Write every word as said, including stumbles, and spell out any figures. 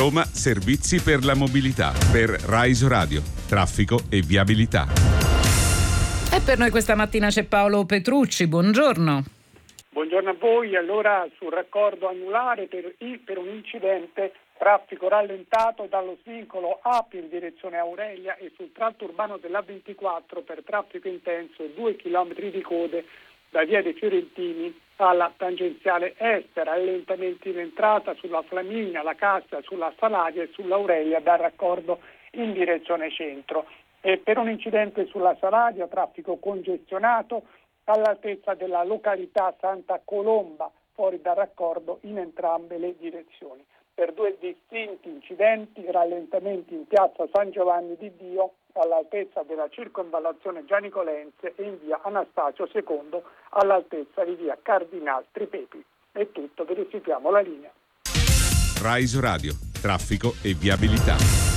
Roma Servizi per la mobilità. Per Rai Radio, traffico e viabilità. E per noi questa mattina c'è Paolo Petrucci, buongiorno. Buongiorno a voi. Allora, sul raccordo anulare per, per un incidente, traffico rallentato dallo svincolo Api in direzione Aurelia e sul tratto urbano dell'A ventiquattro per traffico intenso due chilometri di code da via dei Fiorentini alla tangenziale est, rallentamenti in entrata sulla Flaminia, la Cassa, sulla Salaria e sull'Aurelia dal raccordo in direzione centro. E per un incidente sulla Salaria, traffico congestionato all'altezza della località Santa Colomba, fuori dal raccordo in entrambe le direzioni. Per due distinti incidenti, rallentamenti in piazza San Giovanni di Dio all'altezza della circonvallazione Gianicolense e in via Anastasio secondo all'altezza di via Cardinal Tripepi. È tutto, verifichiamo la linea. Rai Radio, traffico e viabilità.